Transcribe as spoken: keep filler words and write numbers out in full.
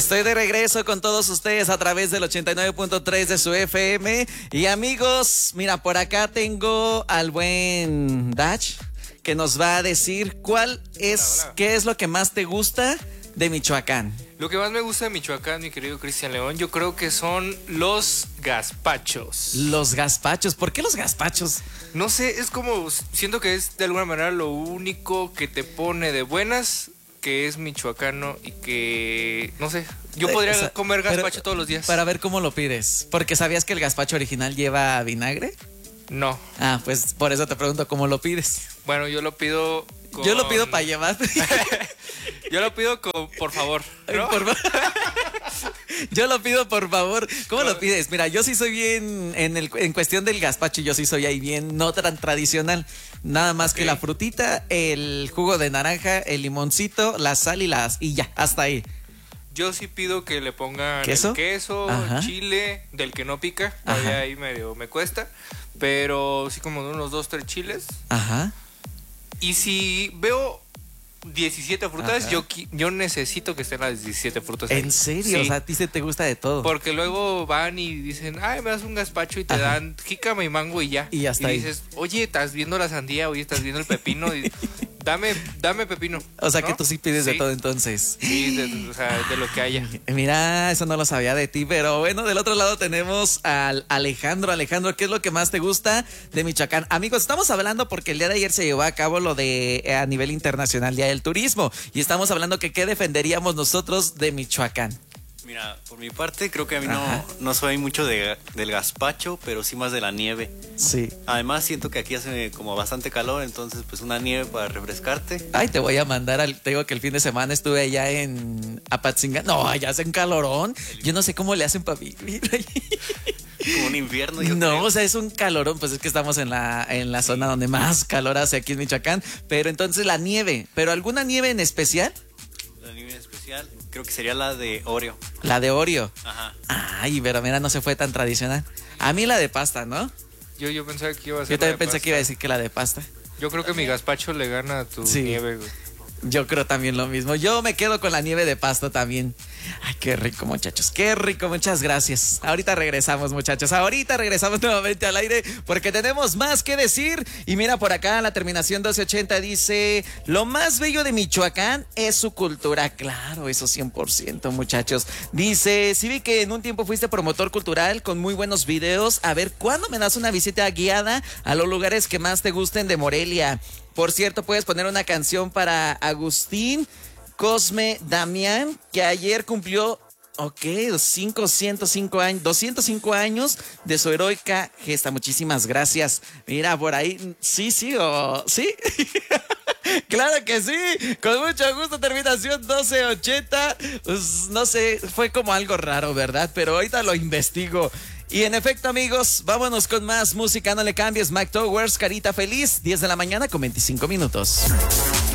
Estoy de regreso con todos ustedes a través del ochenta y nueve punto tres de su F M. Y amigos, mira, por acá tengo al buen Dach, que nos va a decir cuál es, hola, hola. qué es lo que más te gusta de Michoacán. Lo que más me gusta de Michoacán, mi querido Cristian León, yo creo que son los gazpachos. Los gazpachos. ¿Por qué los gazpachos? No sé, es como, siento que es de alguna manera lo único que te pone de buenas, que es michoacano y que, no sé, yo podría O sea, comer gazpacho pero, todos los días. Para ver cómo lo pides. Porque ¿sabías que el gazpacho original lleva vinagre? No. Ah, pues por eso te pregunto cómo lo pides. Bueno, yo lo pido con... Yo lo pido para llevar. Yo lo pido con, por favor, ¿no? Por fa- Yo lo pido por favor. ¿Cómo lo pides? Mira, yo sí soy bien en el en cuestión del gazpacho, yo sí soy ahí bien no tan tradicional. Nada más Ok. que la frutita, el jugo de naranja, el limoncito, la sal y las y ya, hasta ahí. Yo sí pido que le pongan ¿Queso? el queso, Ajá. chile, del que no pica, Ajá. todavía ahí medio me cuesta, pero sí como de unos dos, tres chiles. Ajá. Y si veo diecisiete frutas, Ajá. yo, qui- yo necesito que estén las diecisiete frutas ahí. ¿En serio? Sí. O sea, a ti se te gusta de todo. Porque luego van y dicen, ay, me das un gazpacho y te Ajá. dan jícama y mango y ya. Y ya está ahí. dices, oye, estás viendo la sandía, oye, estás viendo el pepino. Y dame, dame pepino. O sea, ¿no? que tú sí pides de Sí. todo entonces. Sí, de, o sea, de lo que haya. Mira, eso no lo sabía de ti, pero bueno, del otro lado tenemos al Alejandro. Alejandro, ¿qué es lo que más te gusta de Michoacán? Amigos, estamos hablando porque el día de ayer se llevó a cabo lo de eh, a nivel internacional Día del Turismo y estamos hablando que qué defenderíamos nosotros de Michoacán. Mira, por mi parte creo que a mí Ajá. no, no soy mucho de, del gazpacho, pero sí más de la nieve. Sí. Además siento que aquí hace como bastante calor, entonces pues una nieve para refrescarte. Ay, te voy a mandar al. Te digo que el fin de semana estuve allá en Apatzingán. No, allá hacen calorón. Yo no sé cómo le hacen para vivir ahí. Como un invierno, yo No, creo. o sea, es un calorón, pues es que estamos en la, en la zona donde más calor hace aquí en Michoacán. Pero entonces la nieve, ¿pero alguna nieve en especial? La nieve especial creo que sería la de Oreo. La de Oreo. Ajá. Ay, pero mira, no se fue tan tradicional. A mí la de pasta, ¿no? Yo, yo pensaba que iba a ser. Yo también la de pensé pasta. que iba a decir que la de pasta. Yo creo que mi gazpacho le gana a tu Sí. nieve, güey. Yo creo también lo mismo. Yo me quedo con la nieve de pasta también. Ay, qué rico, muchachos. Qué rico, muchas gracias. Ahorita regresamos, muchachos. Ahorita regresamos nuevamente al aire porque tenemos más que decir. Y mira, por acá la terminación doce ochenta dice: lo más bello de Michoacán es su cultura. Claro, eso cien por ciento, muchachos. Dice: sí vi que en un tiempo fuiste promotor cultural con muy buenos videos. A ver, ¿cuándo me das una visita guiada a los lugares que más te gusten de Morelia? Por cierto, puedes poner una canción para Agustín Cosme Damián, que ayer cumplió, ok, quinientos cinco años, doscientos cinco años de su heroica gesta. Muchísimas gracias. Mira, por ahí, sí, sí, o sí. Claro que sí, con mucho gusto, terminación doce ochenta. Pues, no sé, fue como algo raro, ¿verdad? Pero ahorita lo investigo. Y en efecto, amigos, vámonos con más música. No le cambies. Mike Towers, Carita Feliz, diez de la mañana con veinticinco minutos.